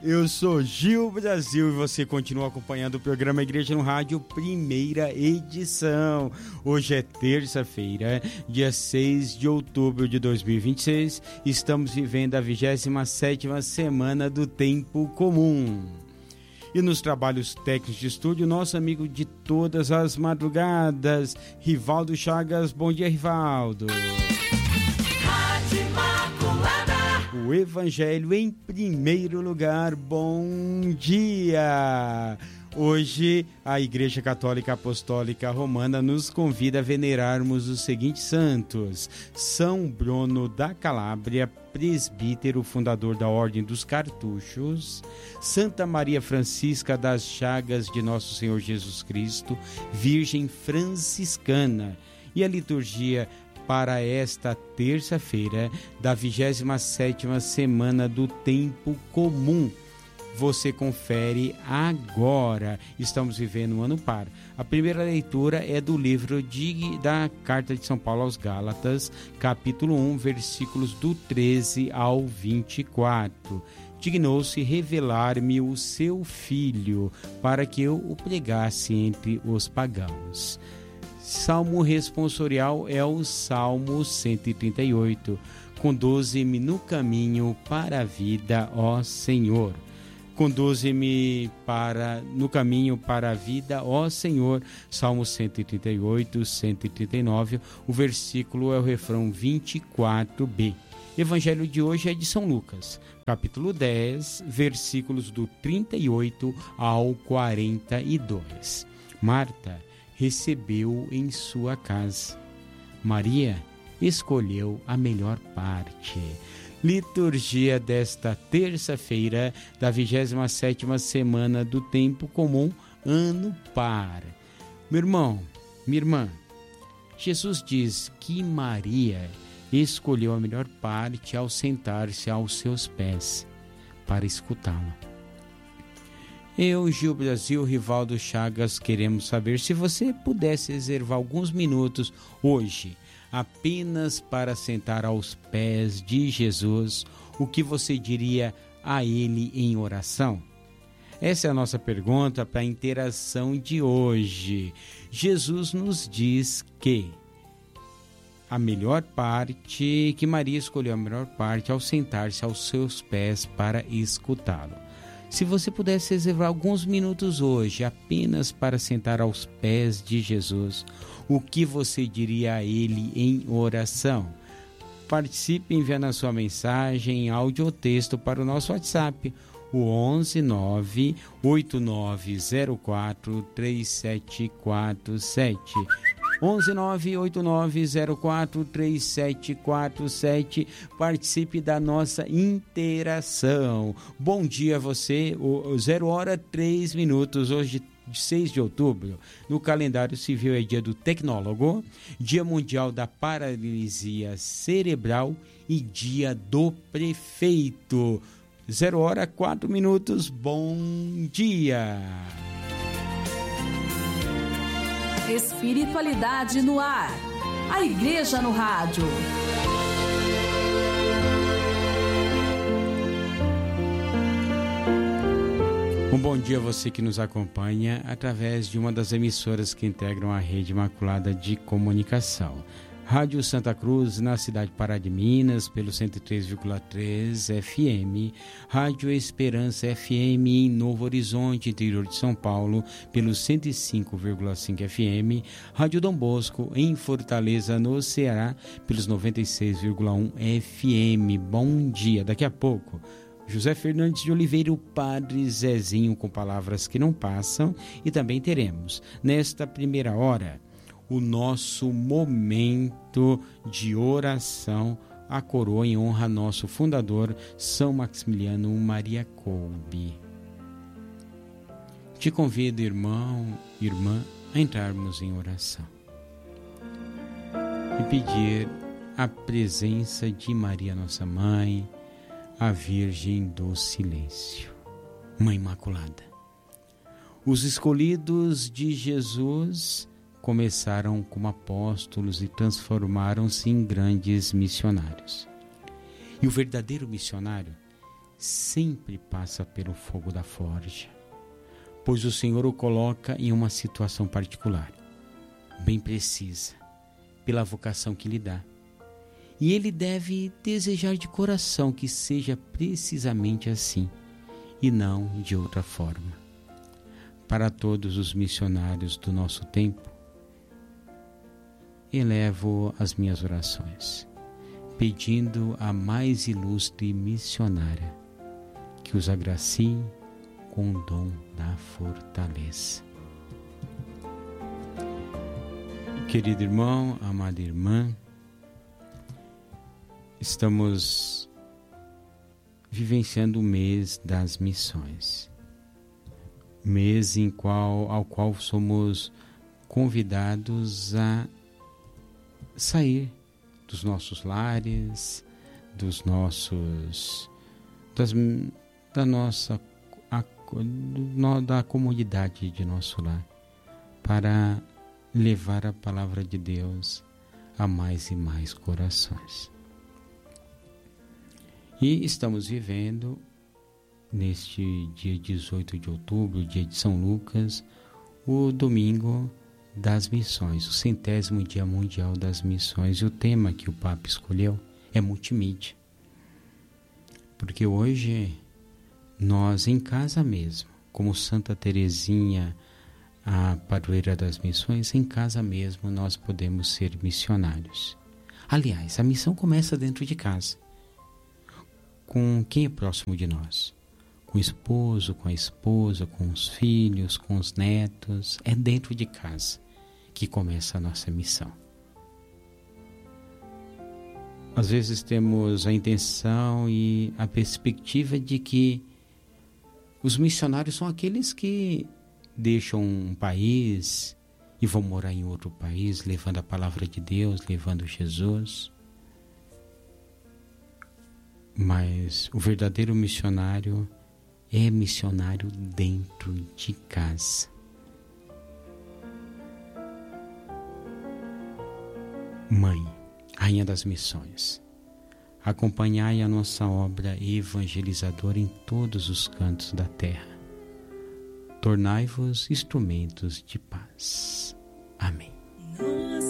Eu sou Gil Brasil e você continua acompanhando o programa Igreja no Rádio, primeira edição. Hoje é terça-feira, dia 6 de outubro de 2026. Estamos vivendo a 27ª semana do Tempo Comum. E nos trabalhos técnicos de estúdio, nosso amigo de todas as madrugadas, Rivaldo Chagas. Bom dia, Rivaldo. O Evangelho em primeiro lugar, bom dia! Hoje, a Igreja Católica Apostólica Romana nos convida a venerarmos os seguintes santos: São Bruno da Calábria, presbítero, fundador da Ordem dos Cartuchos; Santa Maria Francisca das Chagas de Nosso Senhor Jesus Cristo, Virgem Franciscana. E a liturgia para esta terça-feira da 27ª semana do Tempo Comum. Você confere agora. Estamos vivendo um ano par. A primeira leitura é do livro da Carta de São Paulo aos Gálatas, capítulo 1, versículos do 13 ao 24. Dignou-se revelar-me o seu Filho, para que eu o pregasse entre os pagãos. Salmo responsorial é o Salmo 138. Conduze-me no caminho para a vida, ó Senhor. Conduze-me no caminho para a vida, ó Senhor. Salmo 138, 139. O versículo é o refrão 24b. Evangelho de hoje é de São Lucas, capítulo 10, versículos do 38 ao 42. Marta recebeu em sua casa. Maria escolheu a melhor parte. Liturgia desta terça-feira da 27ª semana do Tempo Comum, ano par. Meu irmão, minha irmã, Jesus diz que Maria escolheu a melhor parte ao sentar-se aos seus pés para escutá-la. Eu, Gil Brasil, Rivaldo Chagas, queremos saber se você pudesse reservar alguns minutos hoje apenas para sentar aos pés de Jesus, o que você diria a Ele em oração? Essa é a nossa pergunta para a interação de hoje. Jesus nos diz que Maria escolheu a melhor parte ao sentar-se aos seus pés para escutá-lo. Se você pudesse reservar alguns minutos hoje apenas para sentar aos pés de Jesus, o que você diria a Ele em oração? Participe enviando a sua mensagem em áudio ou texto para o nosso WhatsApp, o 11 9 8904 3747. 11 9 8904 3747. Participe da nossa interação. Bom dia a você. 0h03. Hoje, 6 de outubro, no calendário civil é dia do tecnólogo, dia mundial da paralisia cerebral e dia do prefeito. 0h04. Bom dia. Espiritualidade no ar. A Igreja no Rádio. Um bom dia a você que nos acompanha através de uma das emissoras que integram a Rede Imaculada de Comunicação. Rádio Santa Cruz, na cidade de Pará de Minas, pelo 103,3 FM. Rádio Esperança FM em Novo Horizonte, interior de São Paulo, pelo 105,5 FM. Rádio Dom Bosco, em Fortaleza, no Ceará, pelos 96,1 FM. Bom dia. Daqui a pouco, José Fernandes de Oliveira, o Padre Zezinho, com palavras que não passam. E também teremos, nesta primeira hora, o nosso momento de oração, a coroa em honra a nosso fundador, São Maximiliano Maria Kolbe. Te convido, irmão, irmã, a entrarmos em oração e pedir a presença de Maria, nossa Mãe, a Virgem do Silêncio, Mãe Imaculada. Os escolhidos de Jesus começaram como apóstolos e transformaram-se em grandes missionários. E o verdadeiro missionário sempre passa pelo fogo da forja, pois o Senhor o coloca em uma situação particular, bem precisa, pela vocação que lhe dá. E ele deve desejar de coração que seja precisamente assim, e não de outra forma. Para todos os missionários do nosso tempo, elevo as minhas orações, pedindo à mais ilustre missionária que os agracie com o dom da fortaleza. Querido irmão, amada irmã, estamos vivenciando o mês das missões, mês ao qual somos convidados a sair dos nossos lares, da comodidade de nosso lar, para levar a palavra de Deus a mais e mais corações. E estamos vivendo, neste dia 18 de outubro, dia de São Lucas, o domingo das missões, o 100º Dia Mundial das Missões. E o tema que o Papa escolheu é multimídia. Porque hoje nós, em casa mesmo, como Santa Teresinha, a padroeira das missões, em casa mesmo nós podemos ser missionários. Aliás, a missão começa dentro de casa, com quem é próximo de nós, com o esposo, com a esposa, com os filhos, com os netos. É dentro de casa que começa a nossa missão. Às vezes temos a intenção e a perspectiva de que os missionários são aqueles que deixam um país e vão morar em outro país, levando a palavra de Deus, levando Jesus. Mas o verdadeiro missionário é missionário dentro de casa. Mãe, Rainha das Missões, acompanhai a nossa obra evangelizadora em todos os cantos da terra. Tornai-vos instrumentos de paz. Amém.